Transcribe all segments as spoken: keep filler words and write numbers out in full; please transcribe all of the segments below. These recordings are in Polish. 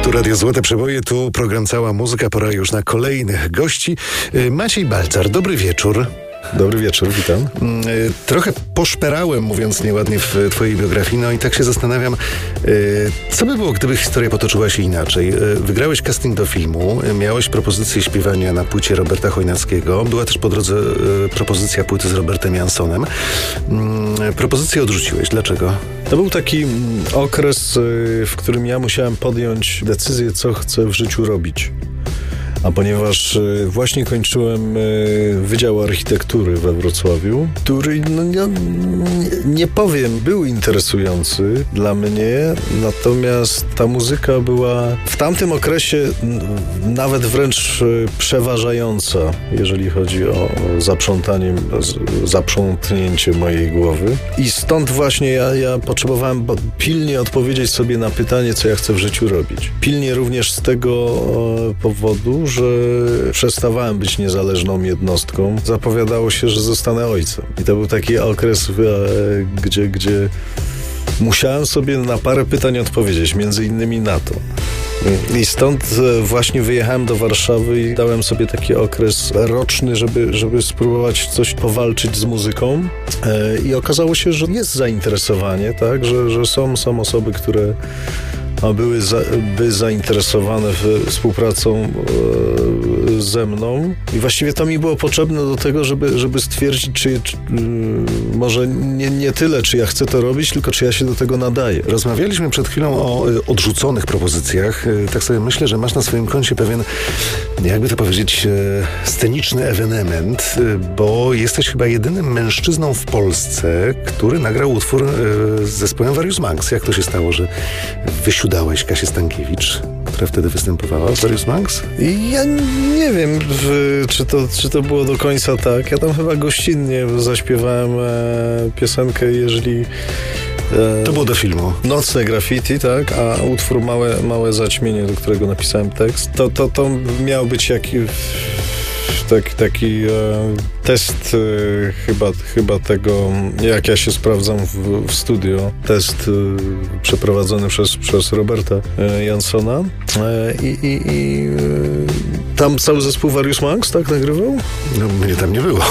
Tu Radio Złote Przeboje, tu program Cała Muzyka. Pora już na kolejnych gości. Maciej Balcar, dobry wieczór. Dobry wieczór, witam. Trochę poszperałem, mówiąc nieładnie, w twojej biografii, no i tak się zastanawiam, co by było, gdyby historia potoczyła się inaczej. Wygrałeś casting do filmu, miałeś propozycję śpiewania na płycie Roberta Chojnackiego, była też po drodze propozycja płyty z Robertem Jansonem. Propozycję odrzuciłeś. Dlaczego? To był taki okres, w którym ja musiałem podjąć decyzję, co chcę w życiu robić. A ponieważ właśnie kończyłem Wydział Architektury we Wrocławiu, który, no, nie, nie powiem, był interesujący dla mnie, natomiast ta muzyka była w tamtym okresie nawet wręcz przeważająca, jeżeli chodzi o zaprzątanie, zaprzątnięcie mojej głowy. I stąd właśnie ja, ja potrzebowałem pilnie odpowiedzieć sobie na pytanie, co ja chcę w życiu robić. Pilnie również z tego powodu, że przestawałem być niezależną jednostką. Zapowiadało się, że zostanę ojcem. I to był taki okres, gdzie, gdzie musiałem sobie na parę pytań odpowiedzieć, między innymi na to. I stąd właśnie wyjechałem do Warszawy i dałem sobie taki okres roczny, żeby, żeby spróbować coś powalczyć z muzyką. I okazało się, że jest zainteresowanie, tak? Że, że są, są osoby, które a były za, by zainteresowane współpracą e, ze mną. I właściwie to mi było potrzebne do tego, żeby, żeby stwierdzić, czy, czy y, może nie, nie tyle, czy ja chcę to robić, tylko czy ja się do tego nadaję. Rozmawialiśmy przed chwilą o y, odrzuconych propozycjach. Y, tak sobie myślę, że masz na swoim koncie pewien, jakby to powiedzieć, y, sceniczny ewenement, y, bo jesteś chyba jedynym mężczyzną w Polsce, który nagrał utwór y, z zespołem Various Monks. Jak to się stało, że wysiłkowałeś Dałeś Kasię Stankiewicz, która wtedy występowała w Various Monks? I ja nie wiem, czy to, czy to było do końca tak. Ja tam chyba gościnnie zaśpiewałem e, piosenkę, jeżeli... E, to było do filmu. Nocne graffiti, tak, a utwór Małe, małe zaćmienie, do którego napisałem tekst, to, to, to miał być jakiś... Taki, taki e, test e, chyba, chyba tego, jak ja się sprawdzam w, w studio. Test e, przeprowadzony przez, przez Roberta e, Jansona. E, I i, i e, tam cały zespół Various Monks, tak, nagrywał? No, mnie tam nie było.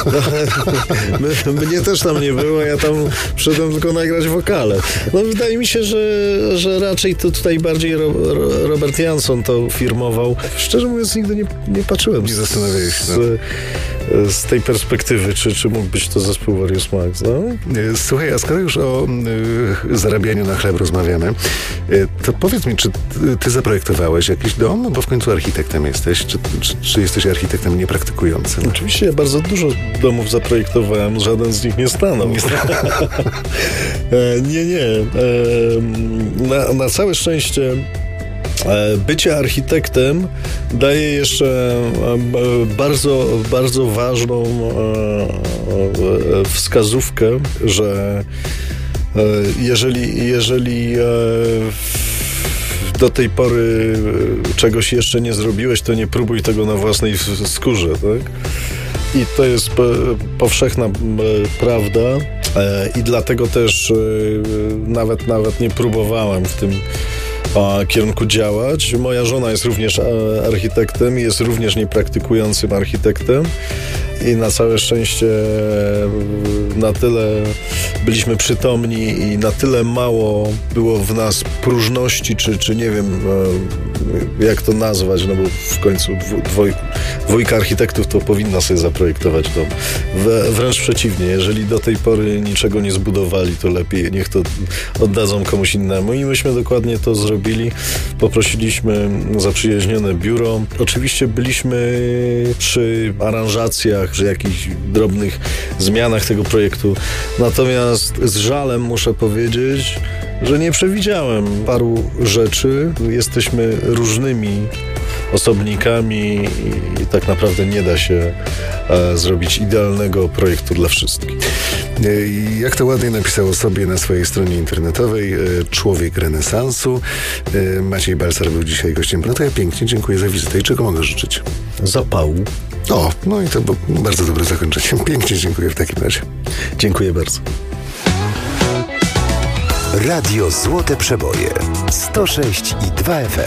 My, mnie też tam nie było, ja tam przyszedłem tylko nagrać wokale. No wydaje mi się, że, że raczej to tutaj bardziej Ro, Ro, Robert Janson to firmował. Szczerze mówiąc, nigdy nie, nie patrzyłem. Nie zastanawiałem się. Z, z tej perspektywy, czy, czy mógł być to zespół Various Monks, no? Słuchaj, a skoro już o y, zarabianiu na chleb rozmawiamy, y, to powiedz mi, czy ty, ty zaprojektowałeś jakiś dom? Bo w końcu architektem jesteś. Czy, czy, czy jesteś architektem niepraktykującym? Oczywiście ja bardzo dużo domów zaprojektowałem, żaden z nich nie stanął. Nie, nie, nie. Na, na całe szczęście bycie architektem daje jeszcze bardzo, bardzo ważną wskazówkę, że jeżeli, jeżeli do tej pory czegoś jeszcze nie zrobiłeś, to nie próbuj tego na własnej skórze, tak? I to jest powszechna prawda i dlatego też nawet, nawet nie próbowałem w tym kierunku działać. Moja żona jest również architektem i jest również niepraktykującym architektem i na całe szczęście na tyle byliśmy przytomni i na tyle mało było w nas próżności, czy, czy nie wiem jak to nazwać, no bo w końcu dwoj, dwójka architektów to powinna sobie zaprojektować dom. Wręcz przeciwnie, jeżeli do tej pory niczego nie zbudowali, to lepiej niech to oddadzą komuś innemu i myśmy dokładnie to zrobili. Poprosiliśmy zaprzyjaźnione biuro. Oczywiście byliśmy przy aranżacjach, przy jakichś drobnych zmianach tego projektu. Natomiast z żalem muszę powiedzieć, że nie przewidziałem paru rzeczy. Jesteśmy różnymi osobnikami i tak naprawdę nie da się e, zrobić idealnego projektu dla wszystkich. Jak to ładnie napisał sobie na swojej stronie internetowej człowiek renesansu. Maciej Balcar był dzisiaj gościem. No to ja pięknie dziękuję za wizytę i czego mogę życzyć? Zapału. O, no i to było bardzo dobre zakończenie. Pięknie dziękuję w takim razie. Dziękuję bardzo. Radio Złote Przeboje sto sześć i dwa F M.